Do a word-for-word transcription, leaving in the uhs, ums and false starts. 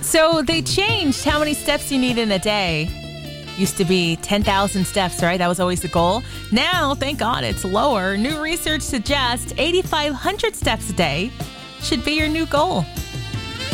So they changed how many steps you need in a day. Used to be ten thousand steps, right? That was always the goal. Now, thank God, it's lower. New research suggests eighty-five hundred steps a day should be your new goal.